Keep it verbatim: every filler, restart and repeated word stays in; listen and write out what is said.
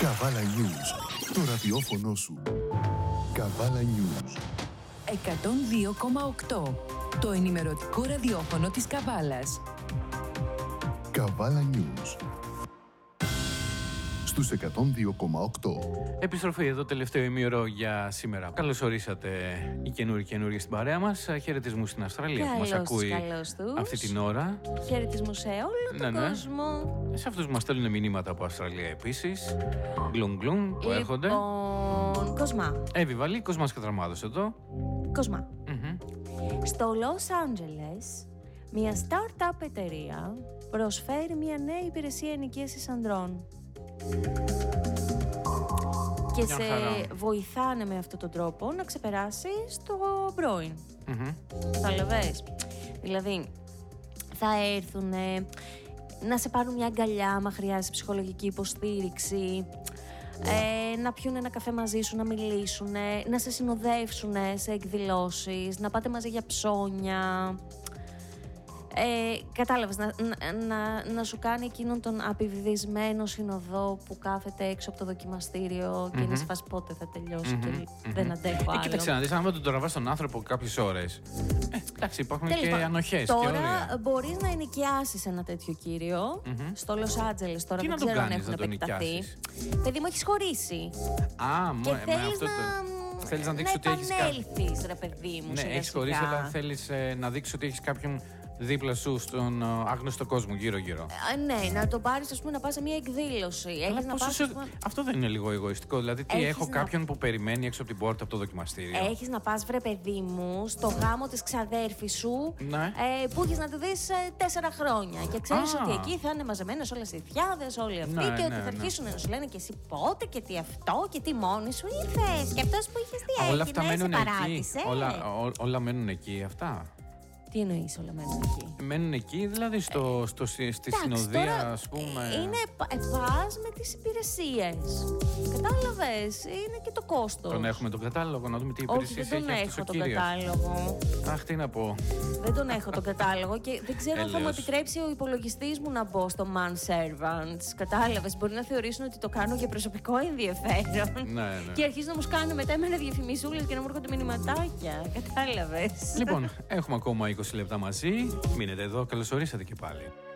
Καβάλα News. Το ραδιόφωνο σου. Καβάλα News. εκατόν δύο κόμμα οκτώ. Το ενημερωτικό ραδιόφωνο της Καβάλας. Καβάλα News. Στους εκατόν δύο κόμμα οκτώ. Επιστροφή εδώ, τελευταίο ημίωρο για σήμερα. Καλώς ορίσατε οι καινούριοι καινούριοι στην παρέα μας. Χαιρετισμούς στην Αυστραλία που μας ακούει αυτή την ώρα. Χαιρετισμούς σε όλο τον ναι, ναι. κόσμο. Σε αυτούς που μας στέλνουν μηνύματα από Αυστραλία επίσης. Γκλουμ γκλουμ που λοιπόν, έρχονται. Λοιπόν, Κοσμά. Εύη Βαλή, Κοσμάς Κατραμάδος εδώ. Κοσμά. Mm-hmm. Στο Λος Άντζελες, μια startup εταιρεία προσφέρει μια νέα υπηρεσία ενοικίασης ανδρών. Και μια σε χαρά. βοηθάνε με αυτόν τον τρόπο να ξεπεράσεις το πρώην. Mm-hmm. Καταλαβες. Δηλαδή, θα έρθουν να σε πάρουν μια αγκαλιά άμα χρειάζεσαι ψυχολογική υποστήριξη, ε, να πιούν ένα καφέ μαζί σου, να μιλήσουν, να σε συνοδεύσουν σε εκδηλώσεις, να πάτε μαζί για ψώνια. Ε, κατάλαβες, να, να, να, να σου κάνει εκείνον τον απειβδισμένο συνοδό που κάθεται έξω από το δοκιμαστήριο mm-hmm. και είναι σε φάση πότε θα τελειώσει mm-hmm. και mm-hmm. δεν αντέχω άλλο. Ε, κοίταξε να δεις, αν δεν τον τραβάς τον άνθρωπο κάποιες ώρες. Ε, εντάξει, υπάρχουν Τέλος και πάντων, ανοχές. Τώρα και μπορείς να ενοικιάσεις ένα τέτοιο κύριο mm-hmm. στο Λος Άντζελες. Τώρα τι δεν να ξέρω αν κάνεις, έχουν επεκταθεί. Παιδί μου, έχεις χωρίσει. Α, μου, και ε, θέλεις αυτό να... το... Θέλεις να δείξεις ότι έχεις κάποιον. επανέλθεις, ρε παιδί μου. Ναι, σιγά έχεις χωρίσει, σιγά. αλλά θέλεις ε, να δείξεις ότι έχεις κάποιον δίπλα σου στον ε, άγνωστο κόσμο, γύρω-γύρω. Ε, ναι, να τον πάρεις, ας πούμε, να πας σε μια εκδήλωση. Έχεις να πας, σε... πούμε... Αυτό δεν είναι λίγο εγωιστικό. Δηλαδή, τι έχεις έχω να... κάποιον που περιμένει έξω από την πόρτα από το δοκιμαστήριο. Έχεις να πας, βρε παιδί μου, στο γάμο της ξαδέρφης σου, ναι. ε, που έχεις να τη δεις ε, τέσσερα χρόνια. Και ξέρεις Α. ότι εκεί θα είναι μαζεμένες όλες οι θιάδες, όλοι αυτοί, ναι, και ναι, ότι θα ναι. αρχίσουν να σου λένε και εσύ πότε και τι αυτό και τι μόνη σου ήρθες. Και αυτός που είχες τι όλα έγινε, αυτά σε μένουν εκεί. παράτησε. Όλα, ό, όλα μένουν εκεί αυτά. Τι εννοείς όλα μένουν εκεί? Μένουν εκεί, δηλαδή στο, στο, στη Εντάξει, συνοδεία, τώρα ας πούμε. Είναι πας με τις υπηρεσίες. Κατάλαβες, είναι και το κόστος. Τον έχουμε τον κατάλογο, να δούμε τι Όχι, υπηρεσίες δεν τον έχει αυτός έχω ο τον κύριος. κατάλογο. Αχ, τι να πω. Δεν τον έχω τον κατάλογο και δεν ξέρω αν θα μου Έλεος. επιτρέψει ο υπολογιστής μου να μπω στο Man Servants. Κατάλαβες, μπορεί να θεωρήσουν ότι το κάνω για προσωπικό ενδιαφέρον. Ναι, ναι. Και αρχίζει να μου κάνουν μετά εμένα διαφημισούλες και να μου έρχονται μηνυματάκια. Κατάλαβες. Λοιπόν, έχουμε ακόμα είκοσι λεπτά μαζί. Μείνετε εδώ, καλώς ορίσατε και πάλι.